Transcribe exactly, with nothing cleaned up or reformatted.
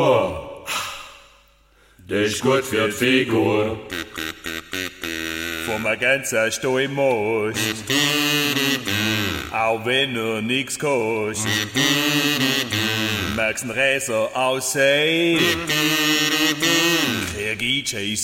Das ist gut für die Figur. Vom ganzen Sto im Most, auch wenn er nix kostet. Magst n Räser aussehen, krieg ich